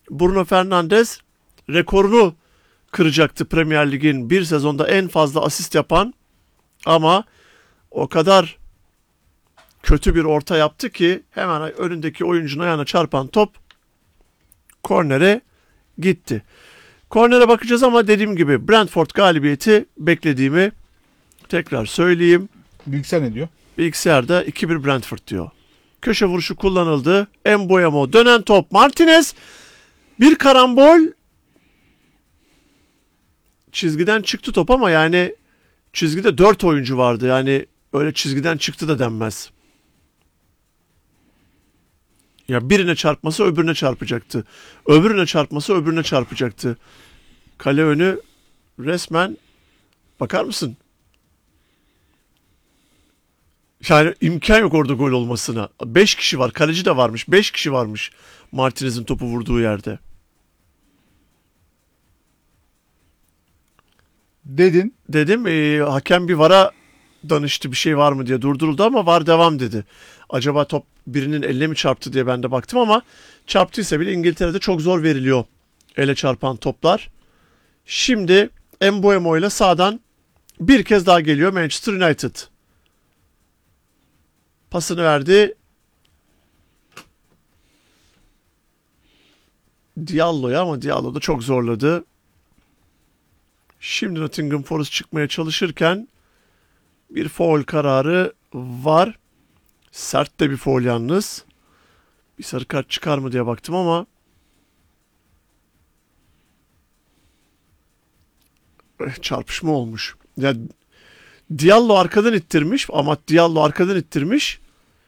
Bruno Fernandes rekorunu kıracaktı Premier Lig'in bir sezonda en fazla asist yapan, ama o kadar kötü bir orta yaptı ki hemen önündeki oyuncunun ayağına çarpan top kornere gitti. Kornere bakacağız ama dediğim gibi Brentford galibiyeti beklediğimi tekrar söyleyeyim. Bilgisayar ne diyor? Bilgisayarda 2-1 Brentford diyor. Köşe vuruşu kullanıldı. Mbeumo dönen top. Martinez bir karambol. Çizgiden çıktı top ama yani çizgide 4 oyuncu vardı. Yani öyle çizgiden çıktı da denmez. Ya birine çarpması öbürüne çarpacaktı. Öbürüne çarpması öbürüne çarpacaktı. Kale önü resmen, bakar mısın? Yani imkan yok orada gol olmasına. 5 kişi var. Kaleci de varmış. 5 kişi varmış Martinez'in topu vurduğu yerde. Dedim. Hakem bir VAR'a danıştı, bir şey var mı diye, durduruldu ama VAR devam dedi. Acaba top birinin eline mi çarptı diye ben de baktım ama çarptıysa bile İngiltere'de çok zor veriliyor ele çarpan toplar. Şimdi Mbeumo ile sağdan bir kez daha geliyor Manchester United. Pasını verdi Diallo'ya ama Diallo da çok zorladı. Şimdi Nottingham Forest çıkmaya çalışırken bir faul kararı var. Sert de bir faul yalnız. Bir sarı kart çıkar mı diye baktım ama çarpışma olmuş. Yani Diallo arkadan ittirmiş ama Diallo arkadan ittirmiş.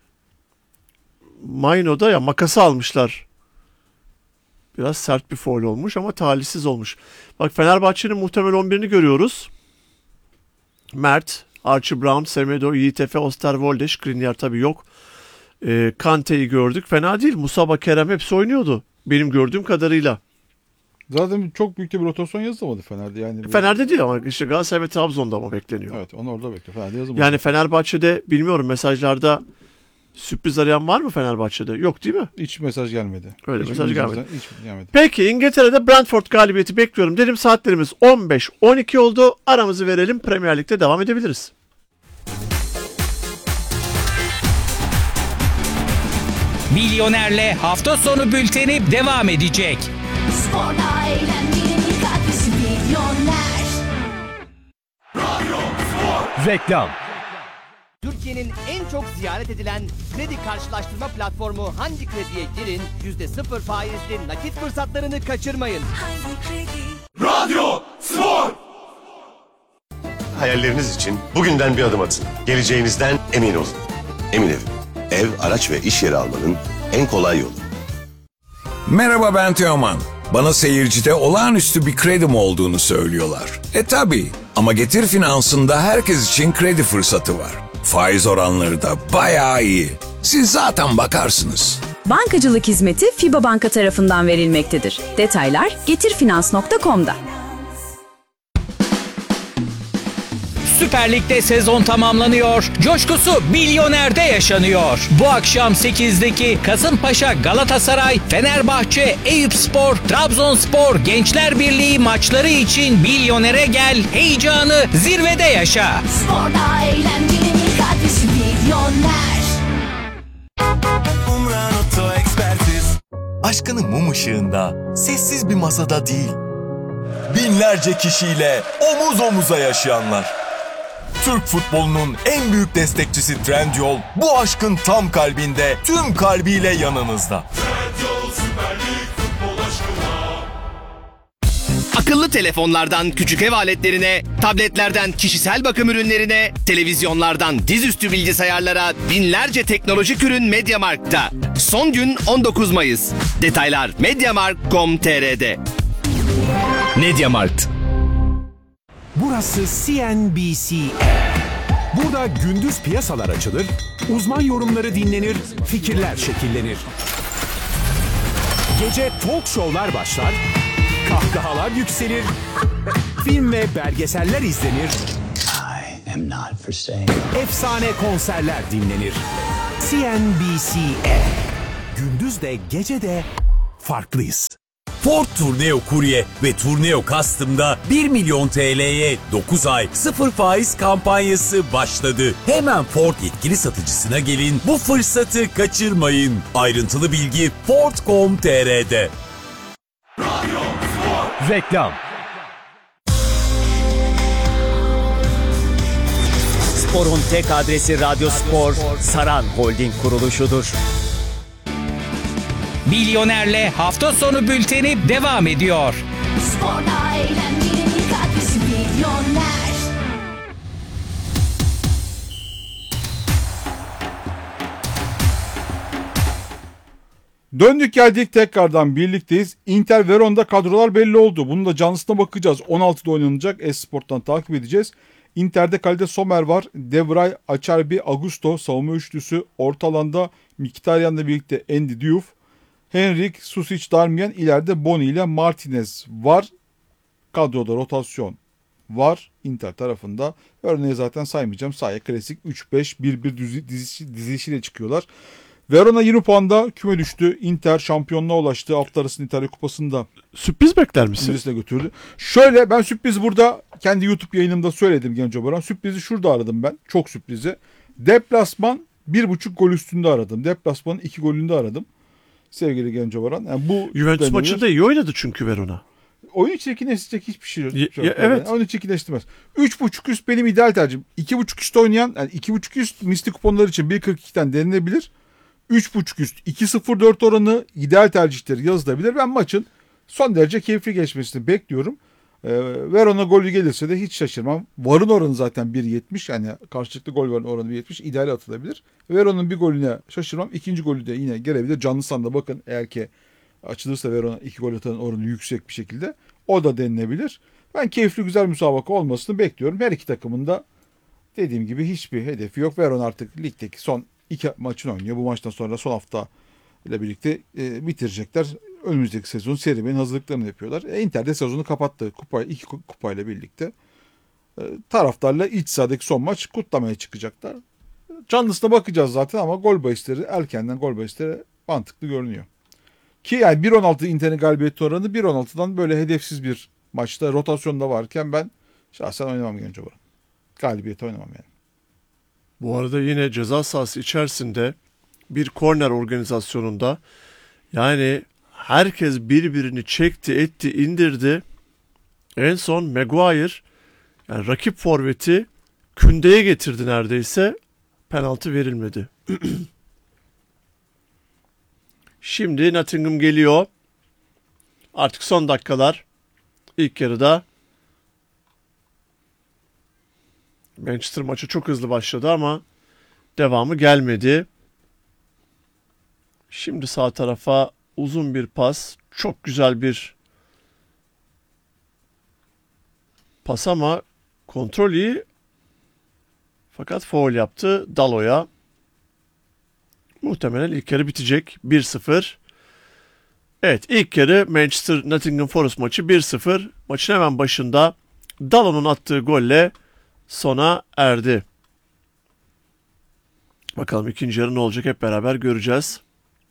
Maino'da ya makası almışlar. Biraz sert bir faul olmuş ama talihsiz olmuş. Bak Fenerbahçe'nin muhtemel 11'ini görüyoruz. Mert, Archie Brown, Semedo, Yiğit Efe, Osterwolde, Skriniar tabii yok. Kante'yi gördük. Fena değil. Musaba, Kerem hepsi oynuyordu. Benim gördüğüm kadarıyla. Zaten çok büyük bir rotasyon yazılmadı Fener'de. Yani Fener'de değil ama işte Galatasaray ve Trabzon'da ama bekleniyor. Evet, onu orada bekliyor. Fener'de yazılmadı. Yani Fenerbahçe'de bilmiyorum, mesajlarda sürpriz arayan var mı Fenerbahçe'de? Yok değil mi? Hiç mesaj gelmedi. Öyle hiç mesaj gelmedi. Hiç gelmedi. Peki İngiltere'de Brentford galibiyeti bekliyorum dedim. Saatlerimiz 15-12 oldu. Aramızı verelim. Premier Lig'de devam edebiliriz. Milyoner'le hafta sonu bülteni devam edecek. Sporla eğlenmenin katkısı Milyoner. Reklam. Türkiye'nin en çok ziyaret edilen kredi karşılaştırma platformu Hangi Kredi'ye girin, %0 faizli nakit fırsatlarını kaçırmayın. Hangi kredi? Radyo Spor. Hayalleriniz için bugünden bir adım atın. Geleceğinizden emin olun. Emin Ev, araç ve iş yeri almanın en kolay yolu. Merhaba, ben Teoman. Bana seyircide olağanüstü bir kredim olduğunu söylüyorlar. Tabii, ama Getir Finans'ında herkes için kredi fırsatı var. Faiz oranları da bayağı iyi. Siz zaten bakarsınız. Bankacılık hizmeti FIBA Banka tarafından verilmektedir. Detaylar getirfinans.com'da. Süper Lig'de sezon tamamlanıyor. Coşkusu Milyoner'de yaşanıyor. Bu akşam 8'deki Kasımpaşa, Galatasaray, Fenerbahçe, Eyüpspor, Trabzonspor, Gençler Birliği maçları için Milyoner'e gel, heyecanı zirvede yaşa. Sporla eğlenmenin katkısı Milyoner. Umran Oto Ekspertiz. Aşkını mum ışığında, sessiz bir masada değil, binlerce kişiyle omuz omuza yaşayanlar. Türk futbolunun en büyük destekçisi Trendyol, bu aşkın tam kalbinde, tüm kalbiyle yanınızda. Trendyol Süper Lig futbol aşkına. Akıllı telefonlardan küçük ev aletlerine, tabletlerden kişisel bakım ürünlerine, televizyonlardan dizüstü bilgisayarlara binlerce teknolojik ürün MediaMarkt'ta. Son gün 19 Mayıs. Detaylar mediamarkt.com.tr'de. MediaMarkt. Burası CNBC. Burada gündüz piyasalar açılır, uzman yorumları dinlenir, fikirler şekillenir. Gece talk show'lar başlar, kahkahalar yükselir, film ve belgeseller izlenir. I am not for sale. Efsane konserler dinlenir. CNBC. Gündüz de gece de farklıyız. Ford Tourneo Courier ve Tourneo Custom'da 1 milyon TL'ye 9 ay 0 faiz kampanyası başladı. Hemen Ford yetkili satıcısına gelin, bu fırsatı kaçırmayın. Ayrıntılı bilgi Ford.com.tr'de. Reklam. Spor'un tek adresi Radyo Spor, Saran Holding kuruluşudur. Milyoner'le hafta sonu bülteni devam ediyor. Sporla eğlencenin ilk adresi Milyoner. Döndük geldik, tekrardan birlikteyiz. Inter Verona'da kadrolar belli oldu. Bunun da canlısına bakacağız. 16'da oynanacak. Esport'tan takip edeceğiz. Inter'de kalede Sommer var. De Vrij, Acerbi, Augusto savunma üçlüsü. Orta alanda Mkhitaryan'la birlikte Andy Diouf. Henrik, Susic, Darmian. İleride Boni ile Martinez var. Kadroda rotasyon var Inter tarafında. Örneği zaten saymayacağım. Sahaya klasik 3-5-1-1 dizilişiyle çıkıyorlar. Verona 20 puanda küme düştü. Inter şampiyonluğa ulaştı. Hafta arasında İtalya Kupası'nda Sürpriz bekler misin? İngiliz'e götürdü. Şöyle, ben sürpriz burada kendi YouTube yayınımda söyledim Genco Baran. Sürprizi şurada aradım ben. Çok sürprizi. Deplasman 1.5 gol üstünde aradım. Deplasmanın 2 golünde aradım. Sevgili Genco Baran. Yani bu Juventus maçında iyi oynadı çünkü Verona. Oyun çirkinleştirecek hiçbir şey yok. Evet. Yani oyunu çirkinleştirmez. 3.5 üst benim ideal tercihim. 2.5 üst oynayan, yani 2.5 üst misli kuponlar için 1.42'den denilebilir. 3.5 üst 2.04 oranı ideal tercihleri yazılabilir. Ben maçın son derece keyifli geçmesini bekliyorum. Verona golü gelirse de hiç şaşırmam. VAR'ın oranı zaten 1.70. Yani karşılıklı gol varın oranı 1.70. İdeal atılabilir. Verona'nın bir golüne şaşırmam. İkinci golü de yine gelebilir. Canlı sanda bakın, eğer ki açılırsa Verona 2 gol atan oranı yüksek bir şekilde. O da denilebilir. Ben keyifli güzel müsabaka olmasını bekliyorum. Her iki takımın da dediğim gibi hiçbir hedefi yok. Verona artık ligdeki son 2 maçını oynuyor. Bu maçtan sonra son hafta ile birlikte bitirecekler. Önümüzdeki sezon Serie B'nin hazırlıklarını yapıyorlar. Inter de sezonu kapattı. İki kupayla birlikte. Taraftarla iç sahadaki son maç kutlamaya çıkacaklar. Canlısına bakacağız zaten ama gol bahisleri, erkenden gol bahisleri mantıklı görünüyor. Ki yani 1.16 Inter'in galibiyet oranı 1.16'dan böyle hedefsiz bir maçta rotasyonda varken ben şahsen oynamam Genco Baran. Galibiyete oynamam yani. Bu arada yine ceza sahası içerisinde bir korner organizasyonunda yani herkes birbirini çekti, etti, indirdi. En son Maguire yani rakip forveti kündeye getirdi neredeyse. Penaltı verilmedi. Şimdi Nottingham geliyor. Artık son dakikalar. İlk yarıda Manchester maçı çok hızlı başladı ama devamı gelmedi. Şimdi sağ tarafa uzun bir pas. Çok güzel bir pas ama kontrol iyi. Fakat faul yaptı Dalo'ya. Muhtemelen ilk yarı bitecek. 1-0. Evet, ilk yarı Manchester Nottingham Forest maçı 1-0. Maçın hemen başında Dalo'nun attığı golle sona erdi. Bakalım ikinci yarı ne olacak, hep beraber göreceğiz.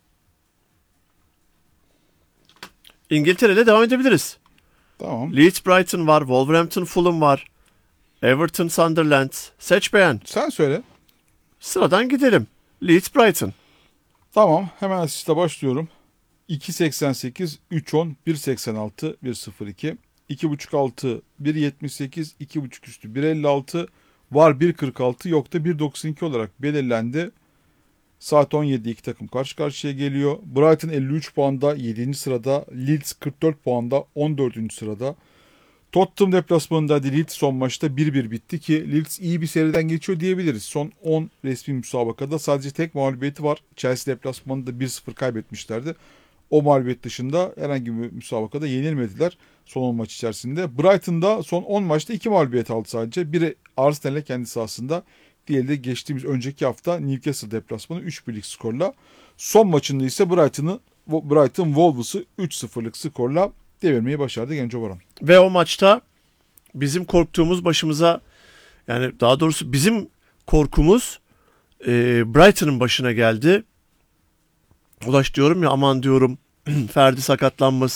İngiltere'yle devam edebiliriz. Tamam. Leeds Brighton var, Wolverhampton Fulham var, Everton Sunderland. Seç beğen. Sen söyle. Sıradan gidelim. Leeds Brighton. Tamam, hemen asiste başlıyorum. 2.88, 3.10, 1.86, 1.02, 2.5 altı, 1.78, 2.5 üstü, 1.56, var 1.46, yok da 1.92 olarak belirlendi. Saat 17'de iki takım karşı karşıya geliyor. Brighton 53 puanda 7. sırada. Leeds 44 puanda 14. sırada. Tottenham deplasmanında Leeds son maçta 1-1 bitti ki Leeds iyi bir seriden geçiyor diyebiliriz. Son 10 resmi müsabakada sadece tek mağlubiyeti var. Chelsea deplasmanında 1-0 kaybetmişlerdi. O mağlubiyet dışında herhangi bir müsabakada yenilmediler son 10 maç içerisinde. Brighton'da son 10 maçta 2 mağlubiyet aldı sadece. Biri Arsenal'le kendi sahasında. Diğeri de geçtiğimiz önceki hafta Newcastle deplasmanı 3-1'lik skorla. Son maçında ise Brighton Wolves'ı 3-0'lık skorla devirmeyi başardı Genco Baran. Ve o maçta bizim korktuğumuz başımıza, yani daha doğrusu bizim korkumuz Brighton'ın başına geldi. Ulaş diyorum ya, aman diyorum Ferdi sakatlanmasın.